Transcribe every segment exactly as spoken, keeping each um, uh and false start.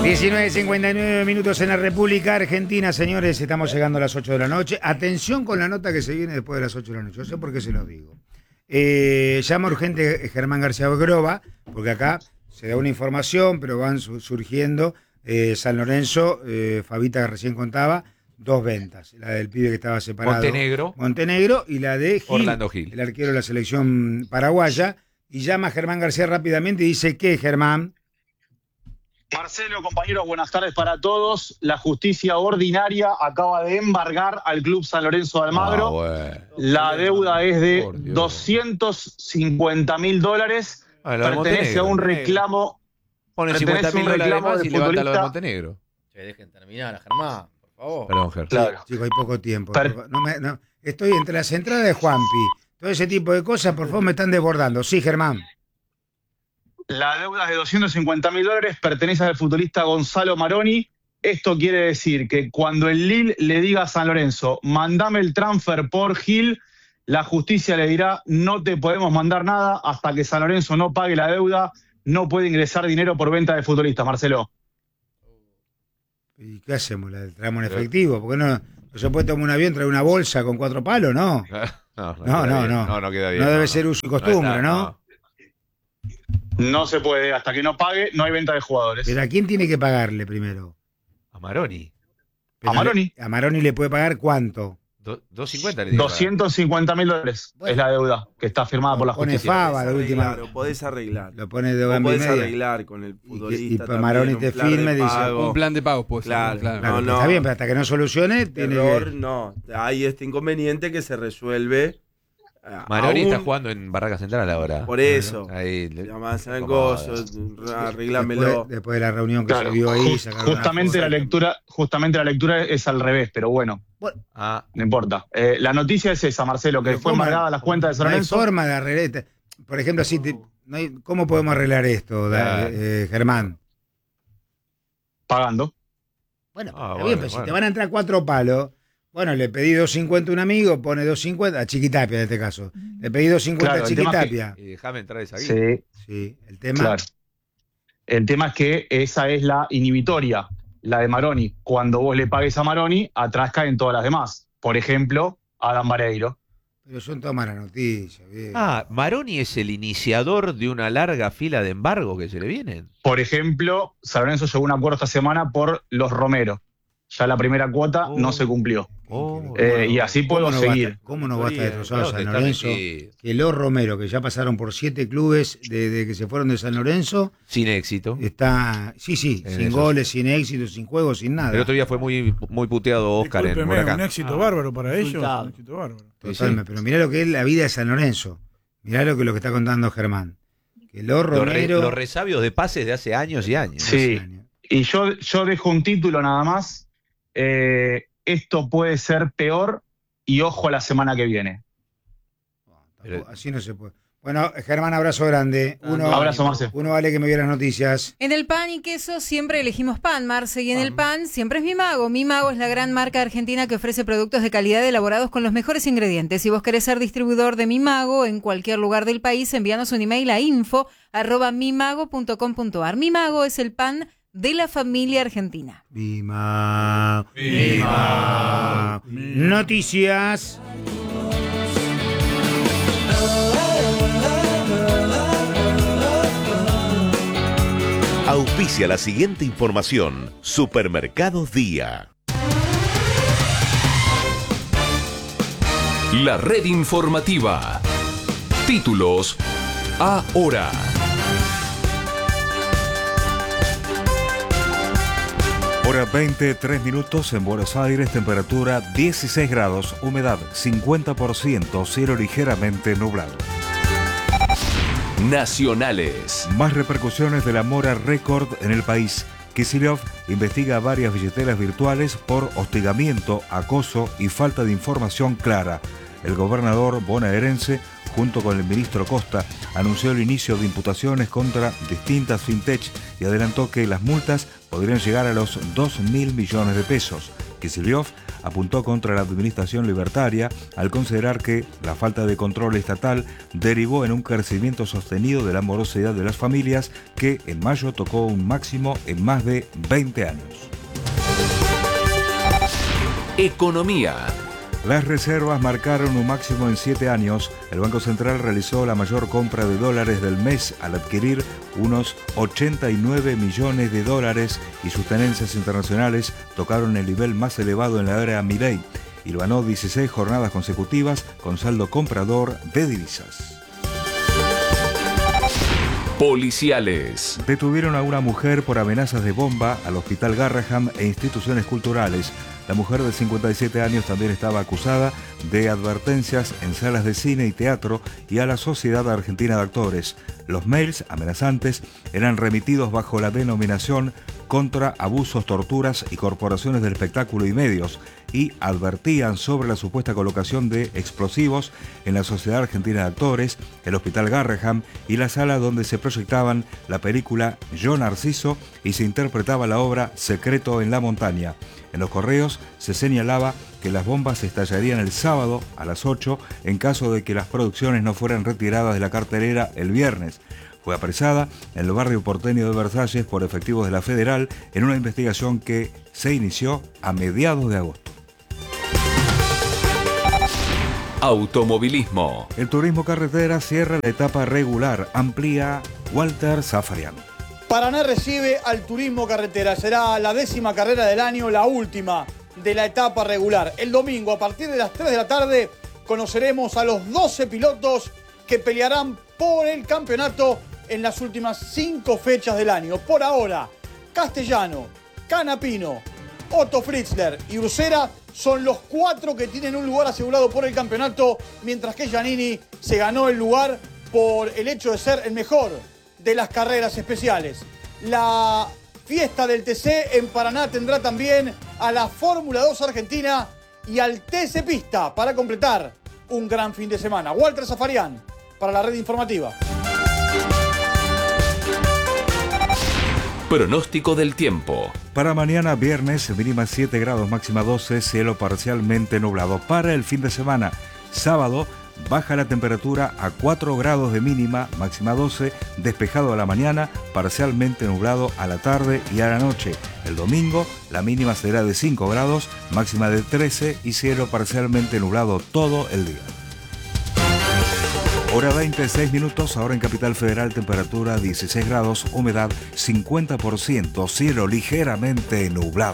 diecinueve cincuenta y nueve minutos en la República Argentina, señores, estamos llegando a las ocho de la noche. Atención con la nota que se viene después de las ocho de la noche, yo sé por qué se los digo. Eh, llama urgente Germán García Groba, porque acá se da una información, pero van su surgiendo. Eh, San Lorenzo, eh, Fabita recién contaba, dos ventas. La del pibe que estaba separado. Montenegro. Montenegro y la de Gil, Orlando Gil, el arquero de la selección paraguaya. Y llama a Germán García rápidamente y dice, ¿qué, Germán? Marcelo, compañeros, buenas tardes para todos. La justicia ordinaria acaba de embargar al Club San Lorenzo de Almagro. Ah, bueno. La deuda es de doscientos cincuenta mil dólares. Ah, lo de pertenece a un Montenegro. reclamo. Ponen pertenece cincuenta a un mil dólares reclamo más del y levanta lo de futbolista. Montenegro. Che, dejen terminar a Germán, por favor. Perdón, Ger. Claro. Chicos, hay poco tiempo. Per- por fa- no me- no. Estoy entre las entradas de Juanpi. Todo ese tipo de cosas, por favor, me están desbordando. Sí, Germán. La deuda es de doscientos cincuenta mil dólares, pertenece al futbolista Gonzalo Maroni. Esto quiere decir que cuando el Lille le diga a San Lorenzo, mandame el transfer por Gil, la justicia le dirá, no te podemos mandar nada hasta que San Lorenzo no pague la deuda, no puede ingresar dinero por venta de futbolistas, Marcelo. ¿Y qué hacemos? ¿La traemos en efectivo? Porque no, no se puede tomar un avión, traer una bolsa con cuatro palos, ¿no? No, No, queda no, bien. no. No, no queda bien. No debe ser uso y costumbre, está, ¿no? No se puede, hasta que no pague, no hay venta de jugadores. Pero ¿a quién tiene que pagarle primero? A Maroni. Pero ¿A Maroni? le- ¿A Maroni le puede pagar cuánto? Do- doscientos cincuenta le digo. doscientos cincuenta mil dólares Bueno. es la deuda que está firmada por la Pone justicia. Fava, la última. Arreglar, o podés arreglar. Lo pone de O gamba y podés media. arreglar con el Y, futbolista. y también, Maroni un te plan de firme, dice. pago. Un plan de pago, pues. Claro, claro. Claro, No, no. Está bien, pero hasta que no solucione, tiene Error, que... no. Hay este inconveniente que se resuelve. eh, Maroni aún está jugando en Barraca Central ahora. Por eso. Ahí, le- Llamás a acomoda. Gozo, arreglámelo. Después, después de la reunión que Claro, se vio ahí, ju- sacaron una justamente foto. la lectura, justamente la lectura es al revés, pero bueno, Ah, no importa. Eh, la noticia es esa, Marcelo, que Pero fue ¿cómo? embargada las cuentas de San No hay Lorenzo. forma de arreglar esto. Por ejemplo, así te- no hay- ¿cómo podemos arreglar esto, da- Claro. eh, Germán? Pagando. Bueno, Ah, está bueno, bien, pero si bueno. te van a entrar cuatro palos, bueno, le pedí dos cincuenta a un amigo, pone dos cincuenta, a Chiquitapia en este caso. Le pedí dos cincuenta Claro, a el tema es que- Chiquitapia. y déjame entrar esa guita. Sí, Sí, el tema. claro. El tema es que esa es la inhibitoria, la de Maroni. Cuando vos le pagues a Maroni, atrás caen todas las demás. Por ejemplo, Adam Vareiro. Pero son todas malas noticias. Bien. Ah, Maroni es el iniciador de una larga fila de embargo que se le vienen. Por ejemplo, San Lorenzo llegó a un acuerdo esta semana por los Romero. Ya la primera cuota Oh. no se cumplió. Oh, Eh, y así puedo ¿Cómo no va a seguir. estar- ¿Cómo no va a estar Bien, destrozado claro que San está Lorenzo? metido. Que los Romero, que ya pasaron por siete clubes desde que se fueron de San Lorenzo, Sin éxito. está, sí, sí, En sin esos- goles, sin éxito, sin juego, sin nada. El otro día fue muy, muy puteado Oscar en Discúlpeme, Huracán. un éxito bárbaro para ellos. resultado. Un éxito bárbaro. Totalmente, pero mirá lo que es la vida de San Lorenzo. Mirá lo que, lo que está contando Germán. Que los Los, re- Romero... los resabios de pases de hace años y años. Sí. Y yo, yo dejo un título nada más. Eh, esto puede ser peor y ojo a la semana que viene. Tampoco- Así no se puede. Bueno, Germán, abrazo grande. Uno, Abrazo, Marce. Uno vale que me vea las noticias. En el pan y queso siempre elegimos pan, Marce, y en el pan siempre es Mi Mago. Mi Mago es la gran marca argentina que ofrece productos de calidad elaborados con los mejores ingredientes. Si vos querés ser distribuidor de Mi Mago en cualquier lugar del país, envíanos un email a info arroba mimago punto com punto ar. Mi Mago es el pan de la familia argentina. Vima. Vima. Noticias. Auspicia la siguiente información. Supermercados Día. La red informativa. Títulos ahora. Hora veinte, tres minutos en Buenos Aires, temperatura dieciséis grados, humedad cincuenta por ciento, cielo ligeramente nublado. Nacionales. Más repercusiones de la mora récord en el país. Kicillof investiga varias billeteras virtuales por hostigamiento, acoso y falta de información clara. El gobernador bonaerense, junto con el ministro Costa, anunció el inicio de imputaciones contra distintas fintech y adelantó que las multas podrían llegar a los dos mil millones de pesos. Kicillof apuntó contra la administración libertaria al considerar que la falta de control estatal derivó en un crecimiento sostenido de la morosidad de las familias que en mayo tocó un máximo en más de veinte años. Economía. Las reservas marcaron un máximo en siete años. El Banco Central realizó la mayor compra de dólares del mes al adquirir unos ochenta y nueve millones de dólares y sus tenencias internacionales tocaron el nivel más elevado en la era Milei y ganó dieciséis jornadas consecutivas con saldo comprador de divisas. Policiales. Detuvieron a una mujer por amenazas de bomba al Hospital Garraham e instituciones culturales. La mujer de cincuenta y siete años también estaba acusada de advertencias en salas de cine y teatro y a la Sociedad Argentina de Actores. Los mails amenazantes eran remitidos bajo la denominación contra abusos, torturas y corporaciones del espectáculo y medios y advertían sobre la supuesta colocación de explosivos en la Sociedad Argentina de Actores, el Hospital Garraham y la sala donde se proyectaban la película Yo Narciso y se interpretaba la obra Secreto en la Montaña. En los correos se señalaba que las bombas estallarían el sábado a las ocho en caso de que las producciones no fueran retiradas de la cartelera el viernes. Fue apresada en el barrio porteño de Versalles por efectivos de la Federal en una investigación que se inició a mediados de agosto. Automovilismo. El turismo carretera cierra la etapa regular, amplía Walter Zafarian. Paraná recibe al turismo carretera. Será la décima carrera del año, la última de la etapa regular. El domingo, a partir de las tres de la tarde, conoceremos a los doce pilotos que pelearán por el campeonato en las últimas cinco fechas del año. Por ahora, Castellano, Canapino, Otto Fritzler y Ursera son los cuatro que tienen un lugar asegurado por el campeonato, mientras que Giannini se ganó el lugar por el hecho de ser el mejor de las carreras especiales. La fiesta del T C en Paraná tendrá también a la Fórmula dos Argentina y al T C Pista para completar un gran fin de semana. Walter Zafarian para la red informativa. Pronóstico del tiempo. Para mañana viernes, mínima siete grados, máxima doce, cielo parcialmente nublado. Para el fin de semana, sábado, baja la temperatura a cuatro grados de mínima, máxima doce, despejado a la mañana, parcialmente nublado a la tarde y a la noche. El domingo, la mínima será de cinco grados, máxima de trece y cielo parcialmente nublado todo el día. Hora veintiséis minutos, ahora en Capital Federal, temperatura dieciséis grados, humedad cincuenta por ciento, cielo ligeramente nublado.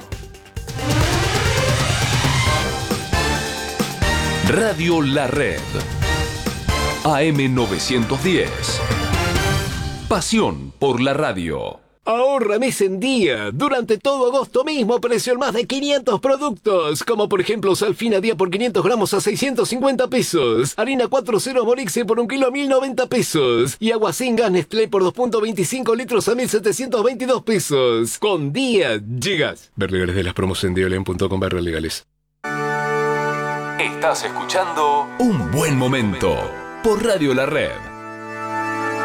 Radio La Red. A M novecientos diez. Pasión por la radio. Ahorra mes en día. Durante todo agosto mismo, precio en más de quinientos productos. Como por ejemplo, Salfina día por quinientos gramos a seiscientos cincuenta pesos. Harina cuatro cero Morixe por un kilo a mil noventa pesos. Y agua sin gas Nestlé por dos punto veinticinco litros a mil setecientos veintidós pesos. Con día llegas. Ver legales de las promos en diolen punto com barra legales. Estás escuchando Un Buen Momento por Radio La Red.